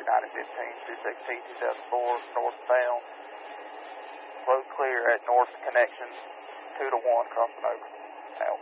9015, 216, 2004, northbound. Road clear at North Connection, 2 to 1, crossing over. Out.